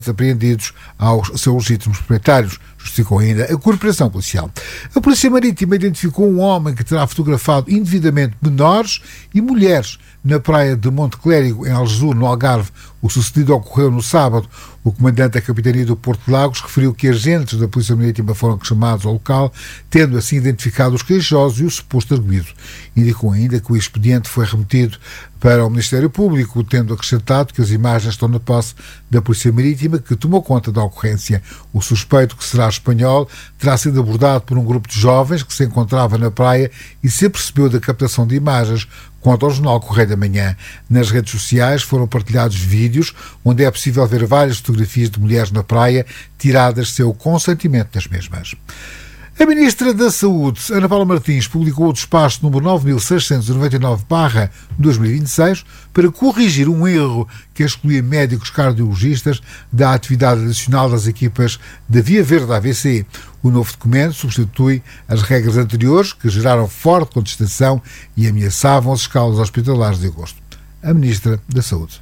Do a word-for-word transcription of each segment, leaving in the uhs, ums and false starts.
apreendidos aos seus legítimos proprietários, justificou ainda a Corporação Policial. A Polícia Marítima identificou um homem que terá fotografado indevidamente menores e mulheres na praia de Monte Clérigo, em Algesur, no Algarve. O sucedido ocorreu no sábado. O comandante da Capitania do Porto de Lagos referiu que agentes da Polícia Marítima foram chamados ao local, tendo assim identificado os queixosos e o suposto arguido. Indicou ainda que o expediente foi remetido para o Ministério Público, tendo acrescentado que as imagens estão na posse da Polícia Marítima, que tomou conta da ocorrência. O suspeito, que será espanhol, terá sido abordado por um grupo de jovens que se encontrava na praia e se apercebeu da captação de imagens, conta ao jornal Correio da Manhã. Nas redes sociais foram partilhados vídeos onde é possível ver várias fotografias de mulheres na praia, tiradas sem o consentimento das mesmas. A Ministra da Saúde, Ana Paula Martins, publicou o despacho número nove mil seiscentos e noventa e nove barra dois mil e vinte e seis para corrigir um erro que excluía médicos cardiologistas da atividade adicional das equipas da Via Verde A V C. O novo documento substitui as regras anteriores, que geraram forte contestação e ameaçavam as escalas hospitalares de agosto. A Ministra da Saúde.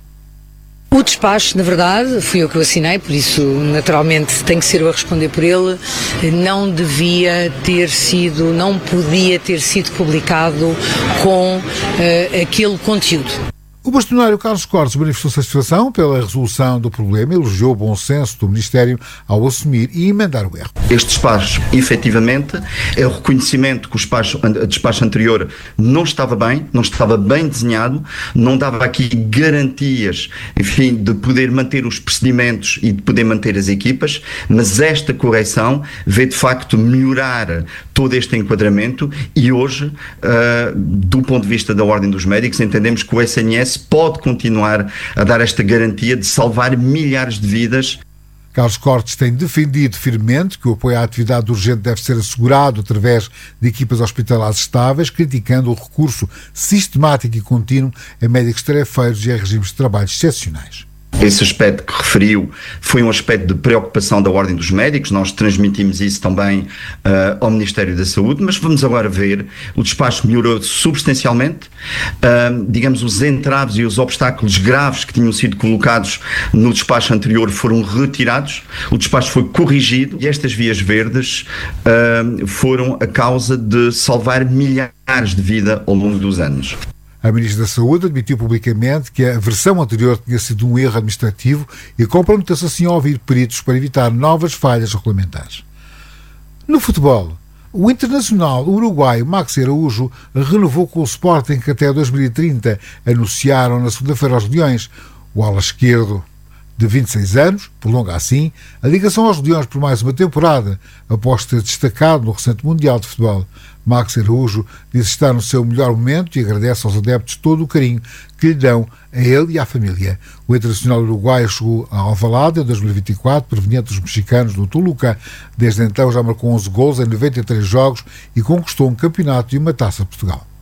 O despacho, na verdade, fui eu que o assinei, por isso, naturalmente, tenho que ser eu a responder por ele. Não devia ter sido, não podia ter sido publicado com uh, aquele conteúdo. O bastonário Carlos Cortes manifestou satisfação pela resolução do problema e elogiou o bom senso do Ministério ao assumir e emendar o erro. Este despacho, efetivamente, é o reconhecimento que o despacho, o despacho anterior não estava bem, não estava bem desenhado, não dava aqui garantias, enfim, de poder manter os procedimentos e de poder manter as equipas, mas esta correção vê de facto melhorar todo este enquadramento e hoje, uh, do ponto de vista da Ordem dos Médicos, entendemos que o S N S pode continuar a dar esta garantia de salvar milhares de vidas. Carlos Cortes tem defendido firmemente que o apoio à atividade urgente deve ser assegurado através de equipas hospitalares estáveis, criticando o recurso sistemático e contínuo a médicos tarefeiros e a regimes de trabalho excepcionais. Esse aspecto que referiu foi um aspecto de preocupação da Ordem dos Médicos, nós transmitimos isso também uh, ao Ministério da Saúde, mas vamos agora ver, o despacho melhorou substancialmente, uh, digamos, os entraves e os obstáculos graves que tinham sido colocados no despacho anterior foram retirados, o despacho foi corrigido e estas vias verdes uh, foram a causa de salvar milhares de vidas ao longo dos anos. A Ministra da Saúde admitiu publicamente que a versão anterior tinha sido um erro administrativo e comprometeu-se assim a ouvir peritos para evitar novas falhas regulamentares. No futebol, o internacional uruguaio Maxi Araújo renovou com o Sporting, que até dois mil e trinta anunciaram na segunda-feira aos Leões. O ala esquerdo, de vinte e seis anos, prolonga assim a ligação aos Leões por mais uma temporada, após ter destacado no recente Mundial de Futebol. Maxi Araújo diz estar no seu melhor momento e agradece aos adeptos todo o carinho que lhe dão a ele e à família. O internacional uruguaio chegou a Alvalade em dois mil e vinte e quatro, proveniente dos mexicanos do Toluca. Desde então já marcou onze gols em noventa e três jogos e conquistou um campeonato e uma Taça de Portugal.